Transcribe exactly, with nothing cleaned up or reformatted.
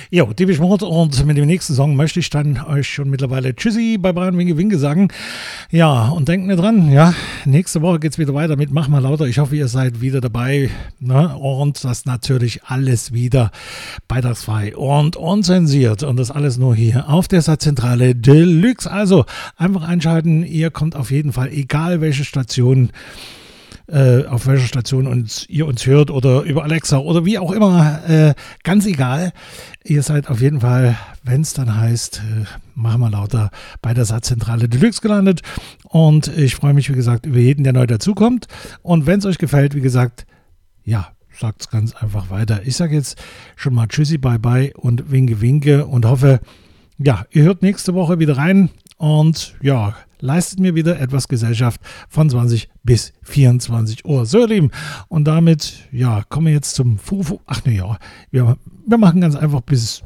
Jo, Depeche Mode, und mit dem nächsten Song möchte ich dann euch schon mittlerweile Tschüssi, bye bye und Winke Winke sagen. Ja, und denkt mir dran, ja, nächste Woche geht's wieder weiter mit Mach mal lauter. Ich hoffe, ihr seid wieder dabei, ne? Und das natürlich alles wieder beitragsfrei und unzensiert und das alles nur hier auf der Satzzentrale Deluxe. Also einfach einschalten, ihr kommt auf jeden Fall, egal welche Station, Äh, auf welcher Station uns, ihr uns hört oder über Alexa oder wie auch immer, äh, ganz egal. Ihr seid auf jeden Fall, wenn es dann heißt, äh, mach mal lauter, bei der Satzzentrale Deluxe gelandet. Und ich freue mich, wie gesagt, über jeden, der neu dazukommt. Und wenn es euch gefällt, wie gesagt, ja, sagt es ganz einfach weiter. Ich sage jetzt schon mal Tschüssi, bye bye und Winke Winke und hoffe, ja, ihr hört nächste Woche wieder rein und ja, leistet mir wieder etwas Gesellschaft von zwanzig bis vierundzwanzig Uhr. So, ihr Lieben, und damit, ja, kommen wir jetzt zum Fufu. Ach ne, ja, wir, wir machen ganz einfach bis